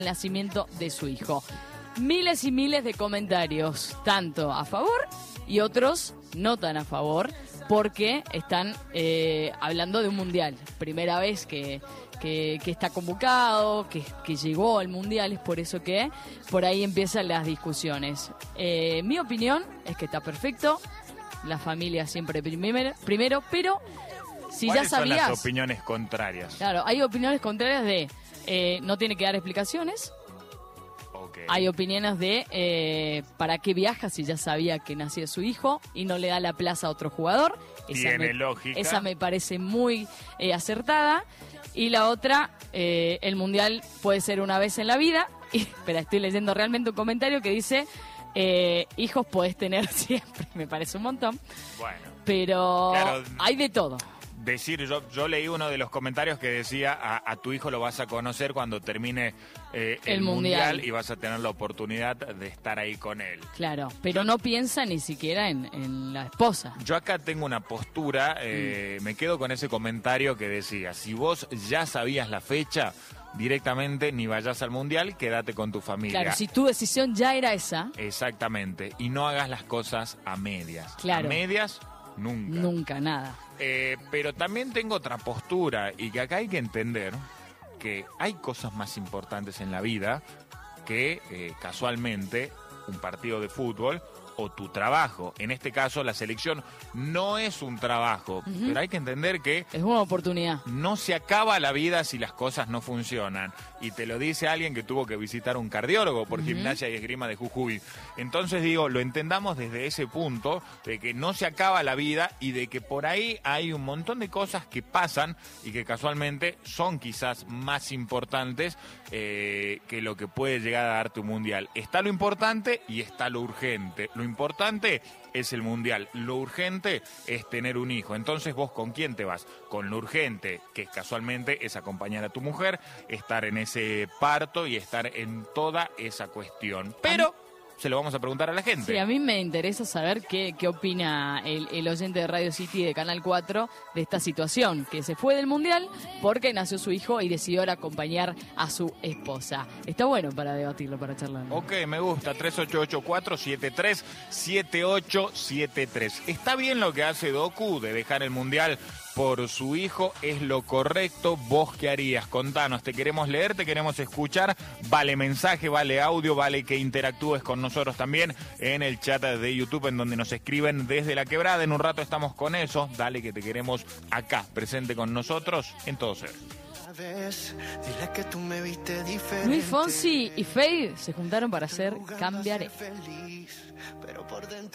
nacimiento de su hijo. Miles y miles de comentarios, tanto a favor y otros no tan a favor, porque están hablando de un mundial. Primera vez que está convocado, que llegó al mundial, es por eso que por ahí empiezan las discusiones. Mi opinión es que está perfecto, la familia siempre primero, pero si ya sabías... ¿Cuáles son las opiniones contrarias? Claro, hay opiniones contrarias de no tiene que dar explicaciones. Okay. Hay opiniones de para qué viaja si ya sabía que nacía su hijo y no le da la plaza a otro jugador. Tiene lógica. Esa me parece muy acertada. Y la otra, el mundial puede ser una vez en la vida. Espera, estoy leyendo realmente un comentario que dice hijos podés tener siempre. Me parece un montón. Bueno. Pero claro, hay de todo. Yo leí uno de los comentarios que decía a tu hijo lo vas a conocer cuando termine el mundial y vas a tener la oportunidad de estar ahí con él. Claro, pero no piensa ni siquiera en la esposa. Yo acá tengo una postura, me quedo con ese comentario que decía, si vos ya sabías la fecha, directamente ni vayas al mundial, quédate con tu familia. Claro, si tu decisión ya era esa. Exactamente, y no hagas las cosas a medias. Claro. A medias, nunca. Nunca, nada. Pero también tengo otra postura y que acá hay que entender que hay cosas más importantes en la vida que casualmente un partido de fútbol o tu trabajo. En este caso la selección no es un trabajo, pero hay que entender que es una oportunidad. No se acaba la vida si las cosas no funcionan. Y te lo dice alguien que tuvo que visitar un cardiólogo por Gimnasia y Esgrima de Jujuy. Entonces digo, lo entendamos desde ese punto de que no se acaba la vida y de que por ahí hay un montón de cosas que pasan y que casualmente son quizás más importantes que lo que puede llegar a darte un mundial. Está lo importante y está lo urgente. Lo importante es el mundial, lo urgente es tener un hijo. Entonces, ¿vos con quién te vas? Con lo urgente, que casualmente es acompañar a tu mujer, estar en ese parto y estar en toda esa cuestión. Pero se lo vamos a preguntar a la gente. Sí, a mí me interesa saber qué opina el oyente de Radio City de Canal 4 de esta situación, que se fue del mundial porque nació su hijo y decidió ahora acompañar a su esposa. Está bueno para debatirlo, para charlarlo. Ok, me gusta, 3884-737873. Está bien lo que hace Doku de dejar el mundial por su hijo, es lo correcto. ¿Vos qué harías? Contanos, te queremos leer, te queremos escuchar, vale mensaje, vale audio, vale que interactúes con nosotros también en el chat de YouTube en donde nos escriben desde La Quebrada. En un rato estamos con eso, dale que te queremos acá, presente con nosotros en Todo Se Ve. Luis Fonsi y Feid se juntaron para hacer Cambiaré.